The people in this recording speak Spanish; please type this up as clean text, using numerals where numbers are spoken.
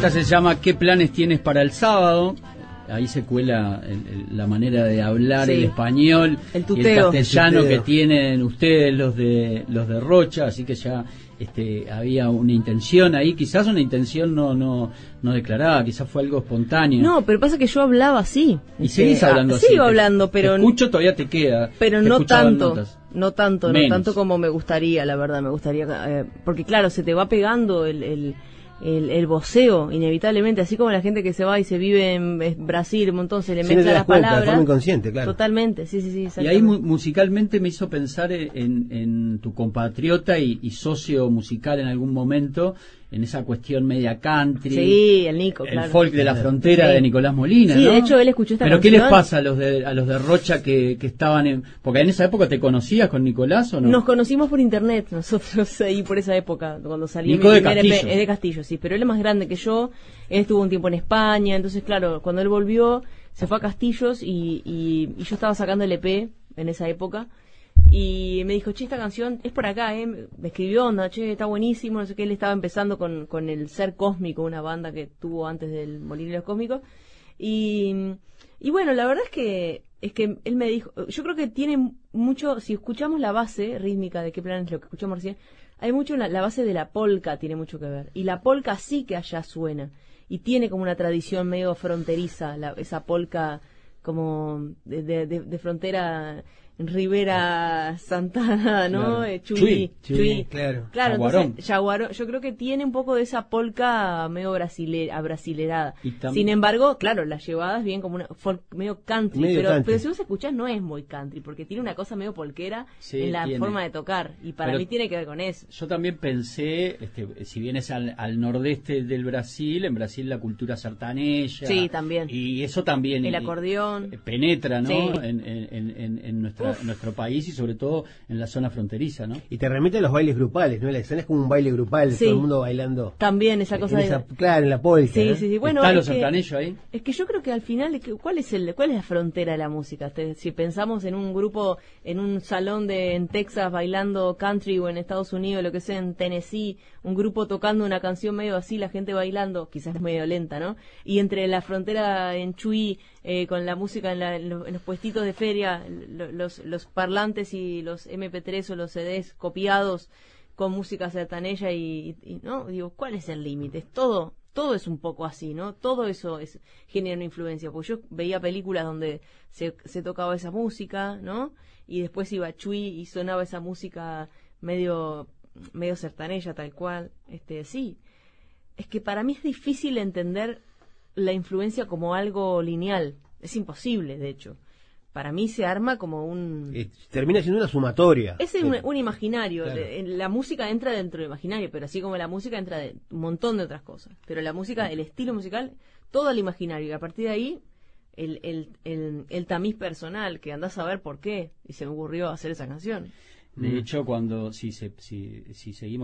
Esta se llama ¿Qué planes tienes para el sábado? Ahí se cuela la manera de hablar, sí, el español el y el castellano que tienen ustedes los de Rocha, así que ya había una intención ahí, quizás una intención no declarada, quizás fue algo espontáneo. No, pero pasa que yo hablaba así. Y seguís hablando así. Sigo hablando, pero... Te escucho, todavía te queda. Pero no tanto como me gustaría, la verdad, porque claro, se te va pegando el voceo, inevitablemente, así como la gente que se va y se vive en Brasil, un montón, se le mezclan las palabras. De forma inconsciente, claro. Totalmente, sí. Y ahí musicalmente me hizo pensar en tu compatriota y socio musical en algún momento, en esa cuestión media country. Sí, el Nico, claro. El folk de la frontera, sí, de Nicolás Molina, sí, ¿no? De hecho, él escuchó esta ¿Pero canción. qué les pasa a los de Rocha que estaban porque en esa época te conocías con Nicolás o no? Nos conocimos por internet, nosotros ahí por esa época, cuando salió Nico mi de primer Castillo. EP, es de Castillo, sí, pero él es más grande que yo, él estuvo un tiempo en España, entonces claro, cuando él volvió, se fue a Castillos y yo estaba sacando el EP en esa época. Y me dijo, che, esta canción es por acá, me escribió, onda, che, está buenísimo, no sé qué, él estaba empezando con el Ser Cósmico, una banda que tuvo antes del Molino de los Cósmicos, y bueno, la verdad es que él me dijo, yo creo que tiene mucho, si escuchamos la base rítmica de Qué planes, lo que escuchamos recién, hay mucho, la base de la polka tiene mucho que ver, y la polka sí que allá suena, y tiene como una tradición medio fronteriza, esa polka como de frontera Rivera Santana, ¿no? Claro. Chuy. Claro. Entonces, Yaguarón, yo creo que tiene un poco de esa polka medio brasilerada. Sin embargo, claro, la llevadas bien como una folk medio country, pero si vos escuchás no es muy country, porque tiene una cosa medio polquera en la forma de tocar, y para mí tiene que ver con eso. Yo también pensé, si bien es al nordeste del Brasil, en Brasil la cultura sartanella. Sí, también. Y eso también. El acordeón. Penetra, ¿no? Sí. En nuestro país y sobre todo en la zona fronteriza, ¿no? Y te remite a los bailes grupales, ¿no? La escena es como un baile grupal, sí, todo el mundo bailando. También esa cosa claro, en la polka. Sí, ¿no? sí. Bueno, ¿Está los sartanellos ahí? Es que yo creo que al final, ¿cuál es la frontera de la música? Si pensamos en un grupo, en un salón en Texas bailando country, o en Estados Unidos, lo que sea, en Tennessee, un grupo tocando una canción medio así, la gente bailando, quizás es medio lenta, ¿no? Y entre la frontera en Chuy, con la música en los puestitos de feria, los parlantes y los MP3 o los CDs copiados con música sertaneja y no, digo, ¿cuál es el límite? Todo es un poco así, ¿no? Todo eso genera una influencia, porque yo veía películas donde se tocaba esa música, ¿no? Y después iba Chuy y sonaba esa música medio sertaneja, tal cual. Sí, es que para mí es difícil entender la influencia como algo lineal, es imposible, de hecho. Para mí se arma como termina siendo una sumatoria. Es un imaginario. Claro. La música entra dentro del imaginario, pero así como la música entra de un montón de otras cosas. Pero la música, el estilo musical, todo el imaginario. Y a partir de ahí, el tamiz personal, que andás a ver por qué. Y se me ocurrió hacer esa canción. De hecho, si seguimos